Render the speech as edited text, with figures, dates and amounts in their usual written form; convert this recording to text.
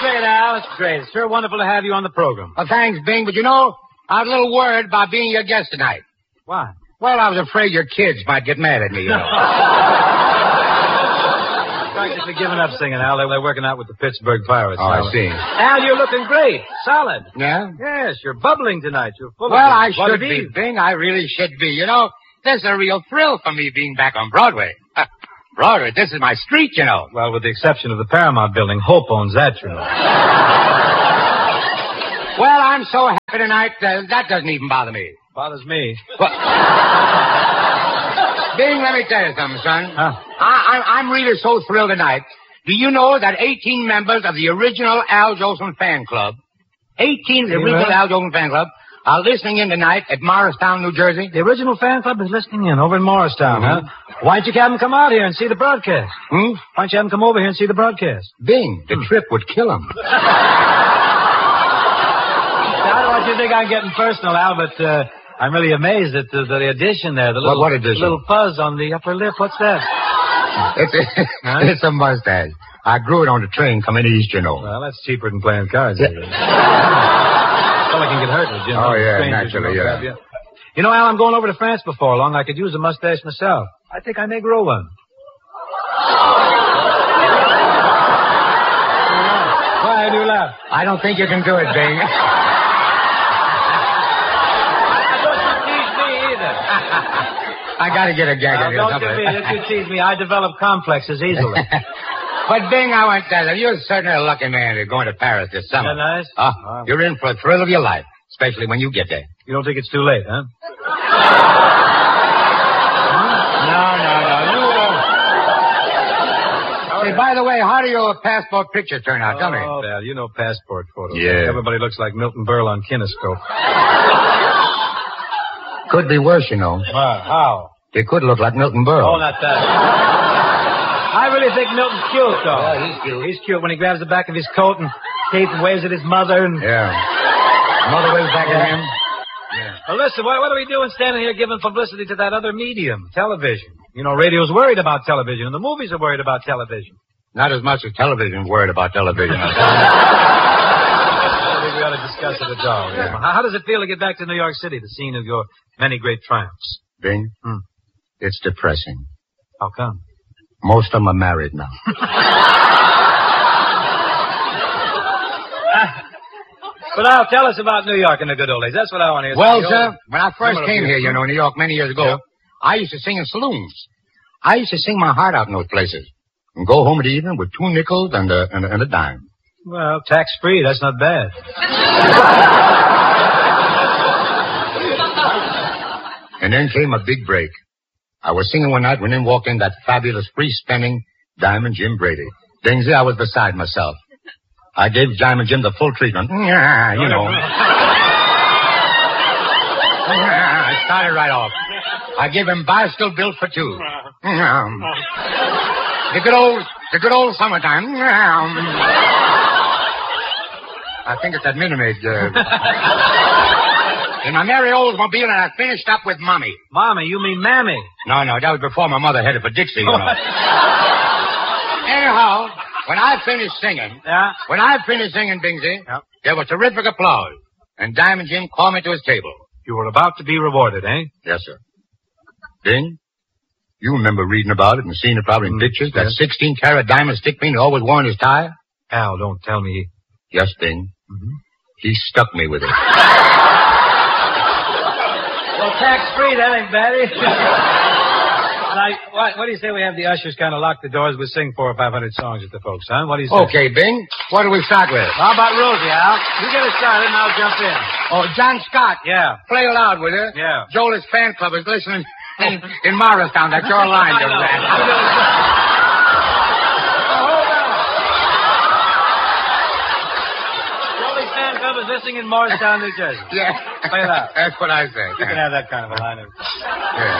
great, Al. It's great. It's sure wonderful to have you on the program. Well, thanks, Bing, but you know, I was a little worried about being your guest tonight. Why? Well, I was afraid your kids might get mad at me, you know. Practically giving up singing, Al. They're working out with the Pittsburgh Pirates. Oh, I see. Al, you're looking great. Solid. Yeah? Yes, you're bubbling tonight. You're full of... Well, I should be, Bing. I really should be. You know, this is a real thrill for me being back on Broadway. Broadway, this is my street, you know. Well, with the exception of the Paramount building, Hope owns that, you know. Well, I'm so happy tonight, that doesn't even bother me. Bothers me. Well, Bing, let me tell you something, son. Huh? I'm really so thrilled tonight. Do you know that 18 members of the original Al Jolson fan club, 18 of the original Al Jolson fan club, are listening in tonight at Morristown, New Jersey? The original fan club is listening in over in Morristown, huh? Why don't you have them come out here and see the broadcast? Hmm? Why don't you have them come over here and see the broadcast? Bing, the trip would kill them. I don't want you to think I'm getting personal, Al, but I'm really amazed at the addition there. The little, what addition? Little fuzz on the upper lip. What's that? It's a mustache. I grew it on the train coming east, you know. Well, that's cheaper than playing cards. Well, I can get hurt with you. Oh, yeah, Strangers, naturally, you know, yeah. You know, Al, I'm going over to France before long. I could use a mustache myself. I think I may grow one. Why do you laugh? I don't think you can do it, Bing. I gotta get a gag out of Don't you tease me. I develop complexes easily. But, Bing, I want to tell you, you're certainly a lucky man to going to Paris this summer. Isn't that nice? You're in for a thrill of your life, especially when you get there. You don't think it's too late, huh? No. Hey, by the way, how do your passport pictures turn out? Tell me. Oh, well, you know passport photos. Yeah. Everybody looks like Milton Berle on Kinescope. Could be worse, you know. How? They could look like Milton Berle. Oh, not that. I really think Milton's cute, though. Yeah, he's cute. He's cute when he grabs the back of his coat and Kate waves at his mother. And... Yeah. Mother waves back at him. Yeah. Well, listen, what are we doing standing here giving publicity to that other medium, television? You know, radio's worried about television, and the movies are worried about television. Not as much as television's worried about television. I think we ought to discuss it at all. Yeah. How does it feel to get back to New York City, the scene of your many great triumphs? Bing, it's depressing. How come? Most of them are married now. But Al, tell us about New York in the good old days. That's what I want to hear. Well, sir, when I first came here, you know, New York many years ago, I used to sing in saloons. I used to sing my heart out in those places and go home at evening with 2 nickels and a dime. Well, tax-free. That's not bad. And then came a big break. I was singing one night when in walked in that fabulous free-spending Diamond Jim Brady. Dingsy, I was beside myself. I gave Diamond Jim the full treatment. You know. I started right off. I gave him bicycle built for 2. The good old summertime. I think it's that Minute in my merry Oldsmobile, and I finished up with Mommy. Mommy? You mean Mammy? No, that was before my mother headed for Dixie, you know. Anyhow, when I finished singing, Bingsy, there was terrific applause. And Diamond Jim called me to his table. You were about to be rewarded, eh? Yes, sir. Bing, you remember reading about it and seeing it probably in pictures, that 16-carat diamond stick pin he always wore in his tie? Al, don't tell me. Yes, Bing. He stuck me with it. Well, tax-free, that ain't bad. What do you say we have the ushers kind of lock the doors? We'll sing 400 or 500 songs at the folks, huh? What do you say? Okay, Bing. What do we start with? How about Rosie, Al? You get it started and I'll jump in. Oh, John Scott. Yeah. Play it loud, will you? Yeah. Joel's fan club is listening in Morristown. That's your line. I know. Joel's fan club is listening in Morristown, New Jersey. Yeah. Play it out. That's what I say. You can have that kind of a line. Yeah.